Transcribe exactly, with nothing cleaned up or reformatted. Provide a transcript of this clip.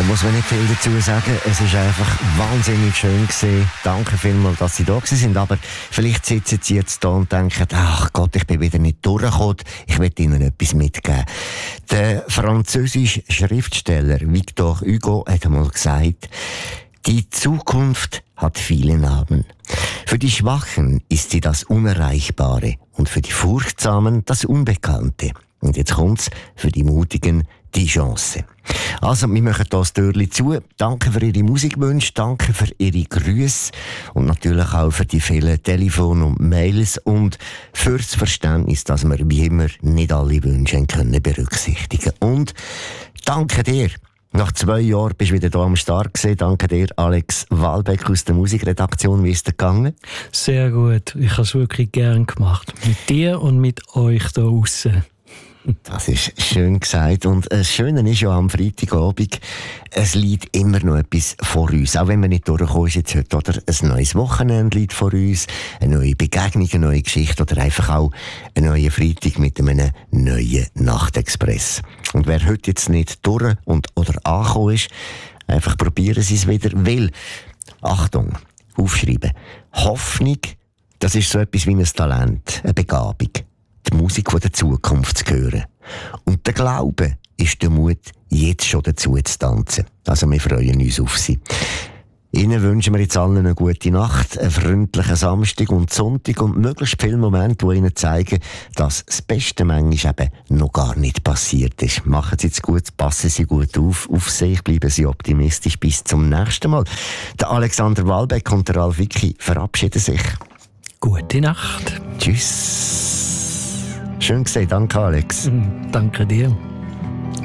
Da muss man nicht viel dazu sagen. Es ist einfach wahnsinnig schön gewesen. Danke vielmals, dass Sie da gewesen sind. Aber vielleicht sitzen Sie jetzt da und denken, ach Gott, ich bin wieder nicht durchgekommen. Ich will Ihnen etwas mitgeben. Der französische Schriftsteller Victor Hugo hat einmal gesagt, die Zukunft hat viele Namen. Für die Schwachen ist sie das Unerreichbare und für die Furchtsamen das Unbekannte. Und jetzt kommt's, für die Mutigen die Chance. Also, wir machen hier das Türchen zu. Danke für Ihre Musikwünsche, danke für Ihre Grüße und natürlich auch für die vielen Telefon- und Mails und für das Verständnis, dass wir wie immer nicht alle Wünsche können berücksichtigen. Und danke dir. Nach zwei Jahren bist du wieder hier am Start gewesen. Danke dir, Alex Walbeck aus der Musikredaktion. Wie ist es gegangen? Sehr gut. Ich habe es wirklich gern gemacht. Mit dir und mit euch da draussen. Das ist schön gesagt. Und das Schöne ist ja am Freitagabend, es liegt immer noch etwas vor uns. Auch wenn wir nicht durchkommen ist jetzt heute, oder? Ein neues Wochenende liegt vor uns, eine neue Begegnung, eine neue Geschichte oder einfach auch ein neuer Freitag mit einem neuen Nachtexpress. Und wer heute jetzt nicht durch und oder angekommen ist, einfach probieren Sie es wieder. Weil, Achtung, aufschreiben, Hoffnung, das ist so etwas wie ein Talent, eine Begabung. Die Musik von der Zukunft zu hören. Und der Glaube ist der Mut, jetzt schon dazu zu tanzen. Also wir freuen uns auf Sie. Ihnen wünschen wir jetzt allen eine gute Nacht, einen freundlichen Samstag und Sonntag und möglichst viele Momente, die Ihnen zeigen, dass das Beste manchmal eben noch gar nicht passiert ist. Machen Sie es gut, passen Sie gut auf, auf sich, bleiben Sie optimistisch. Bis zum nächsten Mal. Der Alexander Walbeck und der Ralf Wicki verabschieden sich. Gute Nacht. Tschüss. Schön gesehen, danke Alex. Danke dir.